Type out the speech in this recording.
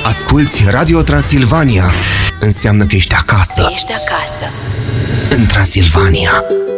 Asculți Radio Transilvania. Înseamnă că ești acasă. Ești acasă. În Transilvania.